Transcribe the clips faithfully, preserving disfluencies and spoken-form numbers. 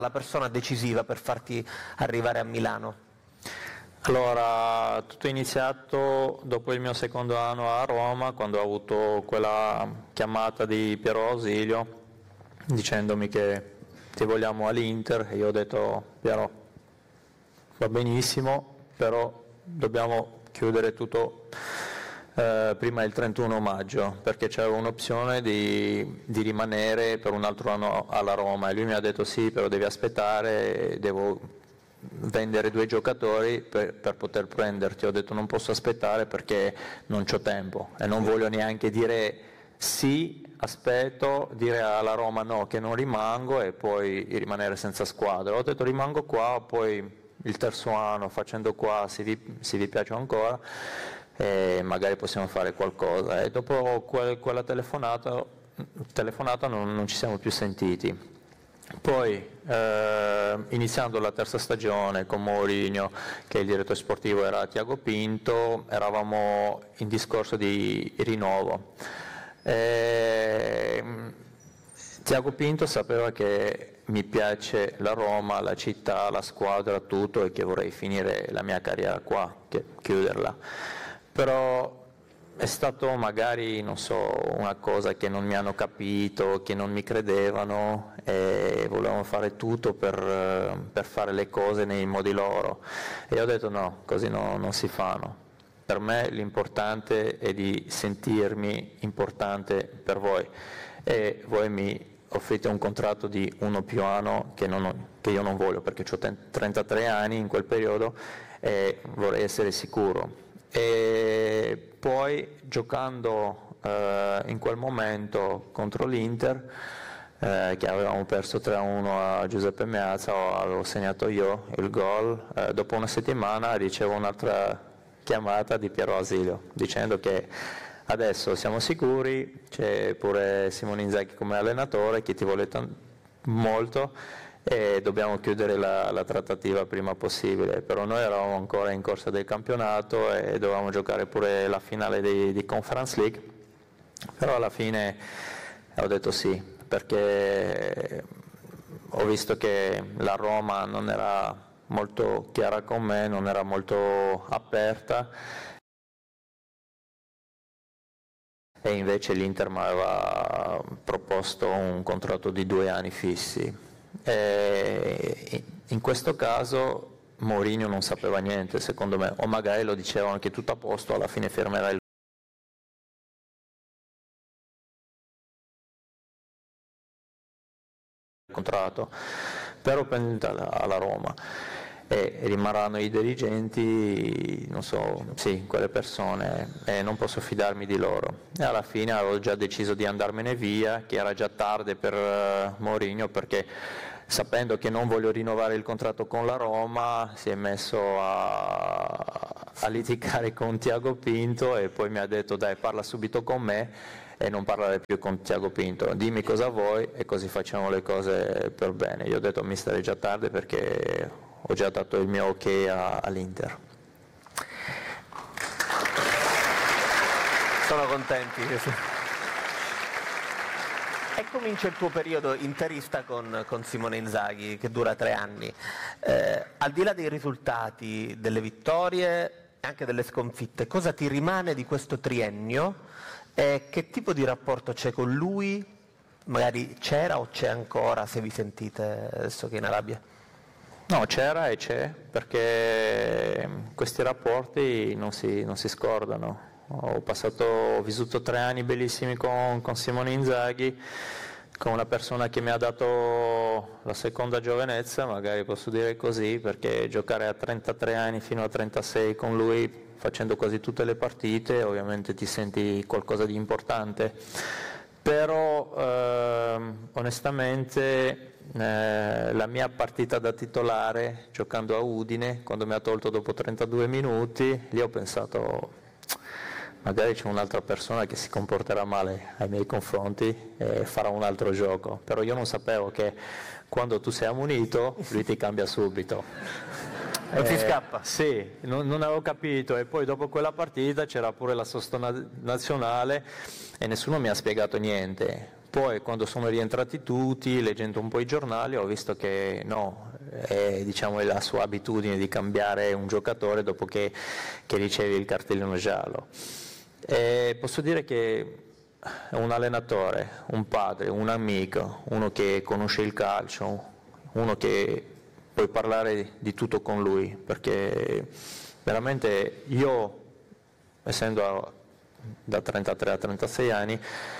la persona decisiva per farti arrivare a Milano? Allora, tutto è iniziato dopo il mio secondo anno a Roma, quando ho avuto quella chiamata di Piero Ausilio dicendomi che ti vogliamo all'Inter, e io ho detto: Piero, va benissimo, però dobbiamo chiudere tutto eh, prima del trentuno maggio, perché c'era un'opzione di, di rimanere per un altro anno alla Roma, e lui mi ha detto: sì, però devi aspettare, devo vendere due giocatori per, per poter prenderti. Ho detto: non posso aspettare perché non c'ho tempo e non voglio neanche dire sì, aspetto, dire alla Roma no, che non rimango, e poi rimanere senza squadra. Ho detto: rimango qua, poi il terzo anno facendo qua, se vi, se vi piace ancora, e magari possiamo fare qualcosa. E dopo quel, quella telefonata, telefonata non, non ci siamo più sentiti. Poi, eh, iniziando la terza stagione con Mourinho, che il direttore sportivo era Tiago Pinto, eravamo in discorso di rinnovo. E Tiago Pinto sapeva che mi piace la Roma, la città, la squadra, tutto, e che vorrei finire la mia carriera qua, che chiuderla. Però è stato magari, non so, una cosa che non mi hanno capito, che non mi credevano, e volevano fare tutto per, per fare le cose nei modi loro. E io ho detto: no, così no, non si fanno. Per me l'importante è di sentirmi importante per voi, e voi mi offrite un contratto di uno più anno che, non, che io non voglio, perché ho trentatré anni in quel periodo e vorrei essere sicuro. E poi, giocando eh, in quel momento contro l'Inter, eh, che avevamo perso tre a uno a Giuseppe Meazza, avevo segnato io il gol, eh, dopo una settimana ricevo un'altra chiamata di Piero Ausilio dicendo che adesso siamo sicuri, c'è pure Simone Inzaghi come allenatore che ti vuole t- molto, e dobbiamo chiudere la, la trattativa prima possibile. Però noi eravamo ancora in corsa del campionato e dovevamo giocare pure la finale di, di Conference League, però alla fine ho detto sì, perché ho visto che la Roma non era molto chiara con me, non era molto aperta, e invece l'Inter mi aveva proposto un contratto di due anni fissi. E in questo caso Mourinho non sapeva niente, secondo me, o magari lo dicevano che tutto a posto, alla fine fermerà il contratto, però prendete alla Roma e rimarranno i dirigenti, non so, sì, quelle persone, e non posso fidarmi di loro. E alla fine avevo già deciso di andarmene via, che era già tardi per uh, Mourinho, perché sapendo che non voglio rinnovare il contratto con la Roma si è messo a, a litigare con Tiago Pinto, e poi mi ha detto: dai, parla subito con me e non parlare più con Tiago Pinto, dimmi cosa vuoi e così facciamo le cose per bene. Io ho detto: mister, è già tardi perché ho già dato il mio ok a, all'Inter. Sono contenti. E comincia il tuo periodo interista con, con Simone Inzaghi, che dura tre anni. Eh, al di là dei risultati, delle vittorie e anche delle sconfitte, cosa ti rimane di questo triennio e che tipo di rapporto c'è con lui? Magari c'era o c'è ancora, se vi sentite adesso che è in Arabia? No, c'era e c'è, perché questi rapporti non si, non si scordano. Ho passato, ho vissuto tre anni bellissimi con, con Simone Inzaghi, con una persona che mi ha dato la seconda giovinezza, magari posso dire così, perché giocare a trentatré anni fino a trentasei con lui, facendo quasi tutte le partite, ovviamente ti senti qualcosa di importante. Però ehm, onestamente eh, la mia partita da titolare giocando a Udine, quando mi ha tolto dopo trentadue minuti, lì ho pensato: magari c'è un'altra persona che si comporterà male ai miei confronti e farà un altro gioco, però io non sapevo che quando tu sei ammonito lui ti cambia subito. Non si Eh, scappa? Sì, non, non avevo capito, e poi dopo quella partita c'era pure la sosta nazionale e nessuno mi ha spiegato niente, Poi quando sono rientrati tutti, leggendo un po' i giornali, ho visto che no, è, diciamo, è la sua abitudine di cambiare un giocatore dopo che, che ricevi il cartellino giallo. E posso dire che è un allenatore, un padre, un amico, uno che conosce il calcio, uno che puoi parlare di tutto con lui, perché veramente io, essendo da trentatré a trentasei anni,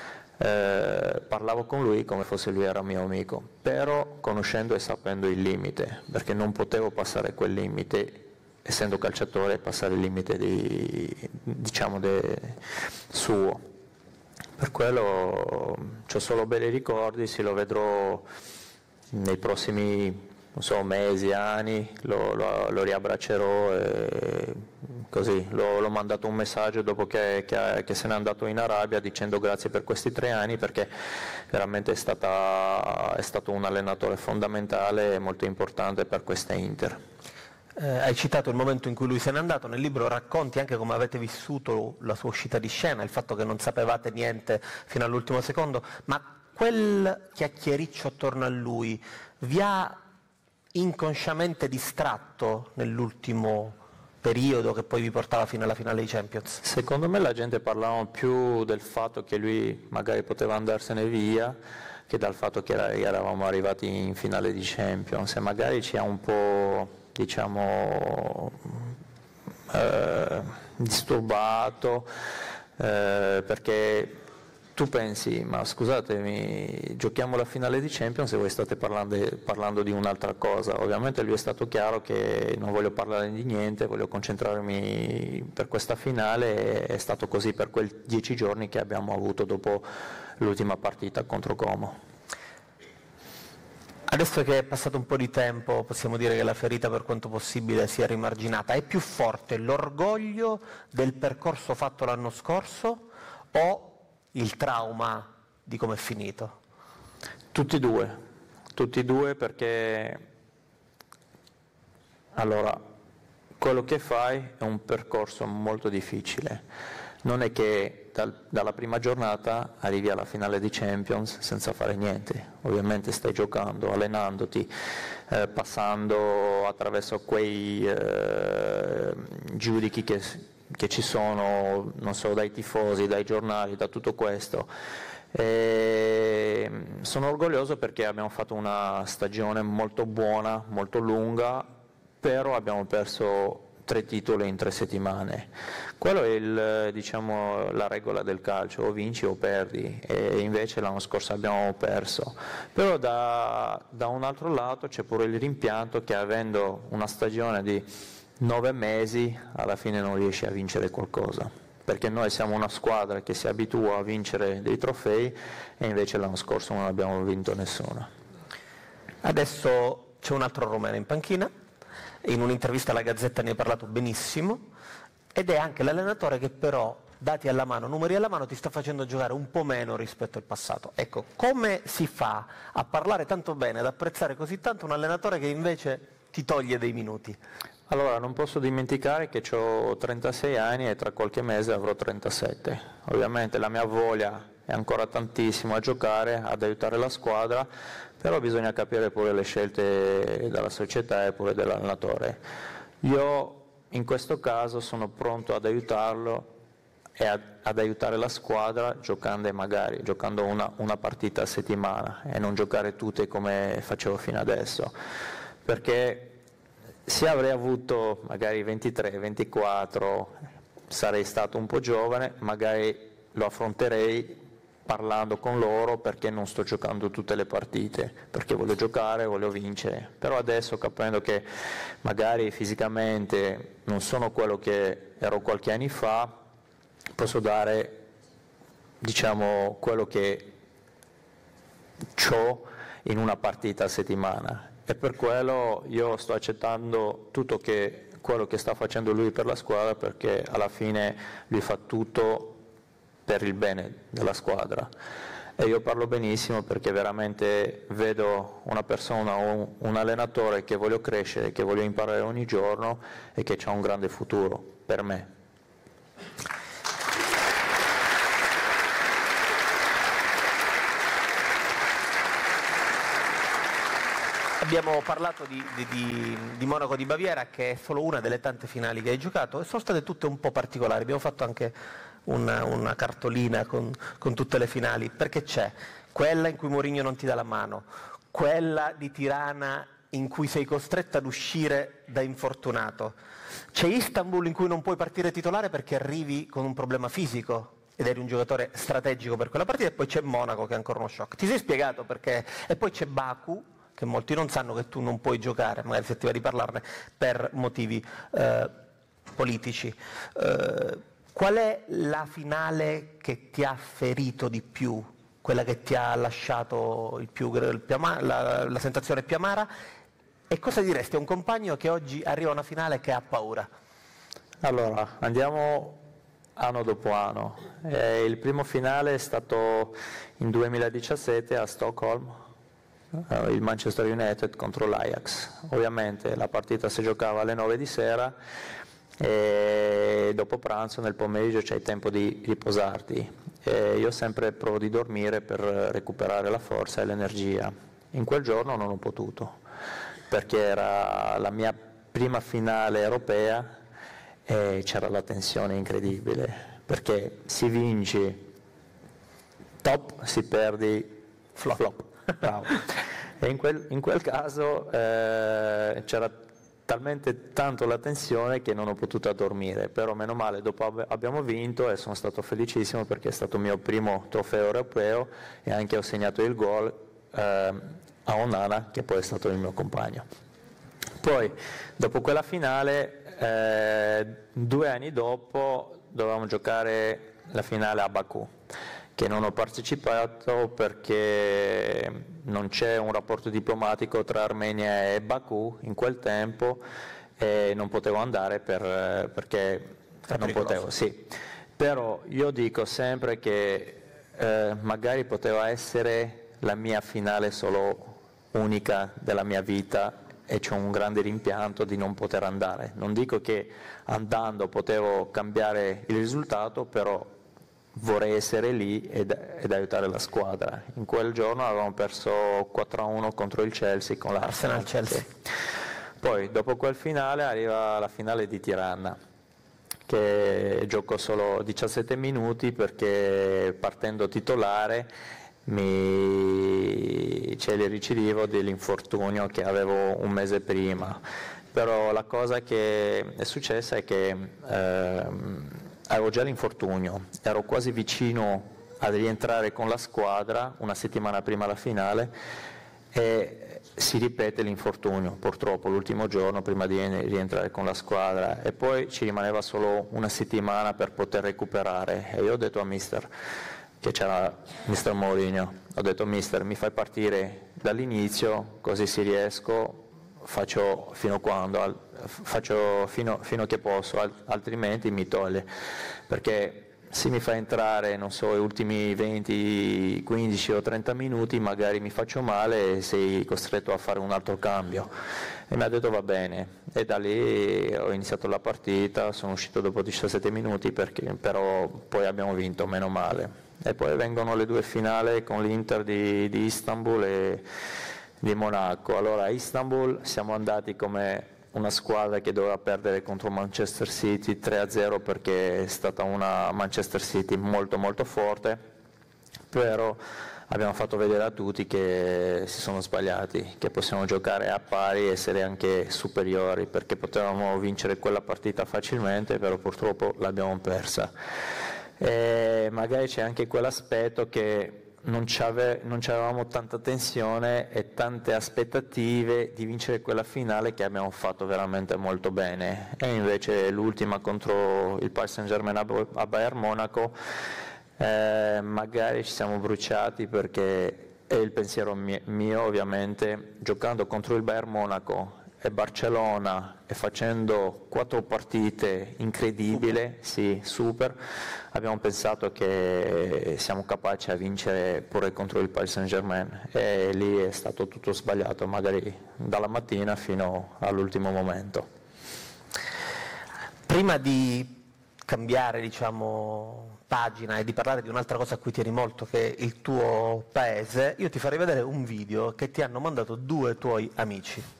Eh, parlavo con lui come fosse lui era mio amico, però conoscendo e sapendo il limite, perché non potevo passare quel limite, essendo calciatore, passare il limite di, diciamo de, suo. Per quello ho solo belli ricordi, se lo vedrò nei prossimi non so, mesi, anni, lo, lo, lo riabbraccerò e così. L'ho, l'ho mandato un messaggio dopo che, che, che se n'è andato in Arabia dicendo grazie per questi tre anni, perché veramente è, stata, è stato un allenatore fondamentale e molto importante per questa Inter. Eh, hai citato il momento in cui lui se n'è andato, nel libro racconti anche come avete vissuto la sua uscita di scena, il fatto che non sapevate niente fino all'ultimo secondo, ma quel chiacchiericcio attorno a lui vi ha inconsciamente distratto nell'ultimo periodo che poi vi portava fino alla finale di Champions? Secondo me la gente parlava più del fatto che lui magari poteva andarsene via che dal fatto che eravamo arrivati in finale di Champions, e magari ci ha un po', diciamo, eh, disturbato, eh, perché tu pensi, ma scusatemi, giochiamo la finale di Champions e voi state parlando, parlando di un'altra cosa. Ovviamente lui è stato chiaro che non voglio parlare di niente, voglio concentrarmi per questa finale, e è stato così per quei dieci giorni che abbiamo avuto dopo l'ultima partita contro Como. Adesso che è passato un po' di tempo, possiamo dire che la ferita per quanto possibile sia rimarginata. È più forte l'orgoglio del percorso fatto l'anno scorso o il trauma di come è finito? Tutti e due, tutti e due, perché allora quello che fai è un percorso molto difficile. Non è che dal, dalla prima giornata arrivi alla finale di Champions senza fare niente. Ovviamente stai giocando, allenandoti, eh, passando attraverso quei eh, giudici che, che ci sono, non so, dai tifosi, dai giornali, da tutto questo. E sono orgoglioso perché abbiamo fatto una stagione molto buona, molto lunga, però abbiamo perso tre titoli in tre settimane. Quello è il, diciamo, la regola del calcio, o vinci o perdi, e invece l'anno scorso abbiamo perso. Però da, da un altro lato c'è pure il rimpianto che, avendo una stagione di nove mesi, alla fine non riesci a vincere qualcosa, perché noi siamo una squadra che si abitua a vincere dei trofei e invece l'anno scorso non abbiamo vinto nessuno. Adesso c'è un altro romeno in panchina. In un'intervista alla Gazzetta ne hai parlato benissimo, ed è anche l'allenatore che però, dati alla mano, numeri alla mano, ti sta facendo giocare un po' meno rispetto al passato. Ecco, come si fa a parlare tanto bene, ad apprezzare così tanto un allenatore che invece ti toglie dei minuti? Allora, non posso dimenticare che ho trentasei anni e tra qualche mese avrò trentasette. Ovviamente la mia voglia è ancora tantissimo a giocare, ad aiutare la squadra, però bisogna capire pure le scelte della società e pure dell'allenatore. Io in questo caso sono pronto ad aiutarlo e ad, ad aiutare la squadra giocando magari giocando una, una partita a settimana e non giocare tutte come facevo fino adesso, perché se avrei avuto magari ventitré ventiquattro sarei stato un po' giovane, magari lo affronterei parlando con loro, perché non sto giocando tutte le partite, perché voglio giocare, voglio vincere. Però adesso, capendo che magari fisicamente non sono quello che ero qualche anno fa, posso dare, diciamo, quello che ho in una partita a settimana, e per quello io sto accettando tutto che, quello che sta facendo lui per la squadra, perché alla fine lui fa tutto per il bene della squadra, e io parlo benissimo perché veramente vedo una persona, un, un allenatore che voglio crescere, che voglio imparare ogni giorno e che ha un grande futuro per me. Abbiamo parlato di, di, di, di Monaco di Baviera, che è solo una delle tante finali che hai giocato, e sono state tutte un po' particolari. Abbiamo fatto anche una, una cartolina con, con tutte le finali, perché c'è quella in cui Mourinho non ti dà la mano, quella di Tirana in cui sei costretto ad uscire da infortunato, c'è Istanbul in cui non puoi partire titolare perché arrivi con un problema fisico ed eri un giocatore strategico per quella partita, e poi c'è Monaco che è ancora uno shock. Ti sei spiegato perché? E poi c'è Baku, che molti non sanno che tu non puoi giocare, magari se ti va di parlarne, per motivi eh, politici. Eh, qual è la finale che ti ha ferito di più, quella che ti ha lasciato il più, il più ama- la, la sensazione più amara, e cosa diresti a un compagno che oggi arriva a una finale che ha paura? Allora, andiamo anno dopo anno. Eh, il primo finale è stato in duemiladiciassette a Stoccolma, il Manchester United contro l'Ajax. Ovviamente la partita si giocava alle nove di sera e dopo pranzo nel pomeriggio c'hai tempo di riposarti, e io sempre provo di dormire per recuperare la forza e l'energia. In quel giorno non ho potuto perché era la mia prima finale europea e c'era la tensione incredibile, perché si vinci top, si perdi flop, flop. Bravo. E in quel, in quel caso eh, c'era talmente tanto la tensione che non ho potuto dormire, però meno male dopo ab- abbiamo vinto e sono stato felicissimo perché è stato il mio primo trofeo europeo e anche ho segnato il gol eh, a Onana, che poi è stato il mio compagno. Poi dopo quella finale, eh, due anni dopo dovevamo giocare la finale a Baku, che non ho partecipato perché non c'è un rapporto diplomatico tra Armenia e Baku in quel tempo e non potevo andare per, perché È non potevo, sì. Però io dico sempre che eh, magari poteva essere la mia finale solo unica della mia vita e c'è un grande rimpianto di non poter andare. Non dico che andando potevo cambiare il risultato, però vorrei essere lì ed, ed aiutare la squadra. In quel giorno avevamo perso quattro a uno contro il Chelsea con l'Arsenal. Chelsea. Poi dopo quel finale arriva la finale di Tirana, che gioco solo diciassette minuti perché partendo titolare mi... c'è il recidivo dell'infortunio che avevo un mese prima. Però la cosa che è successa è che ehm, avevo già l'infortunio, ero quasi vicino a rientrare con la squadra una settimana prima della finale e si ripete l'infortunio, purtroppo l'ultimo giorno prima di rientrare con la squadra, e poi ci rimaneva solo una settimana per poter recuperare e io ho detto a mister, che c'era mister Mourinho, ho detto mister mi fai partire dall'inizio così se riesco faccio fino quando, faccio fino, fino che posso, altrimenti mi toglie, perché se mi fa entrare, non so, gli ultimi venti, quindici o trenta minuti magari mi faccio male e sei costretto a fare un altro cambio. E mi ha detto va bene, e da lì ho iniziato la partita, sono uscito dopo diciassette minuti, perché, però poi abbiamo vinto, meno male. E poi vengono le due finali con l'Inter di, di Istanbul e di Monaco. Allora a Istanbul siamo andati come una squadra che doveva perdere contro Manchester City tre a zero perché è stata una Manchester City molto molto forte, però abbiamo fatto vedere a tutti che si sono sbagliati, che possiamo giocare a pari e essere anche superiori, perché potevamo vincere quella partita facilmente, però purtroppo l'abbiamo persa. E magari c'è anche quell'aspetto che non avevamo tanta tensione e tante aspettative di vincere quella finale, che abbiamo fatto veramente molto bene, e invece l'ultima contro il Paris Saint-Germain a Bayern Monaco eh, magari ci siamo bruciati, perché è il pensiero mio ovviamente, giocando contro il Bayern Monaco e Barcellona e facendo quattro partite incredibili, sì, super, abbiamo pensato che siamo capaci a vincere pure contro il Paris Saint-Germain, e lì è stato tutto sbagliato, magari dalla mattina fino all'ultimo momento. Prima di cambiare, diciamo, pagina e di parlare di un'altra cosa a cui tieni molto, che è il tuo paese, io ti farei vedere un video che ti hanno mandato due tuoi amici.